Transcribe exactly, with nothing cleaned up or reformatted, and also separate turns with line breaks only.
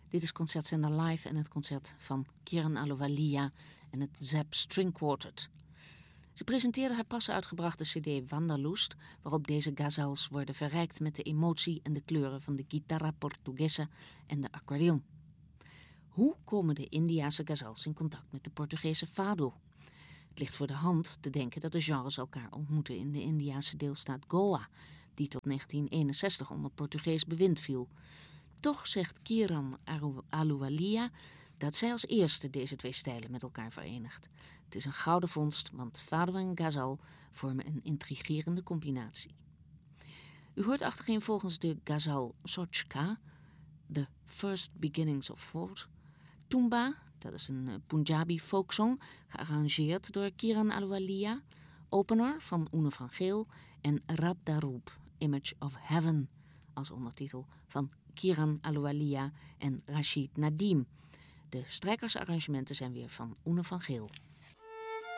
Dit is Concertzender Live en het concert van Kieran Ahluwalia en het Zap String Quartet. Ze presenteerde haar pas uitgebrachte cd Wanderlust, waarop deze ghazals worden verrijkt met de emotie en de kleuren van de guitarra portuguesa en de accordeon. Hoe komen de Indiase ghazals in contact met de Portugese fado? Het ligt voor de hand te denken dat de genres elkaar ontmoeten in de Indiase deelstaat Goa, die tot negentien eenenzestig onder Portugees bewind viel. Toch zegt Kieran Ahluwalia dat zij als eerste deze twee stijlen met elkaar verenigt. Het is een gouden vondst, want fado en ghazal vormen een intrigerende combinatie. U hoort achtereenvolgens de ghazal Sochka, The First Beginnings of Thought, Tumba, dat is een Punjabi folksong, gearrangeerd door Kieran Ahluwalia, Opener van Oene van Geel en Rab Daroob, Image of Heaven, als ondertitel van Kieran Ahluwalia en Rashid Nadeem. De strijkersarrangementen zijn weer van Oene van Geel.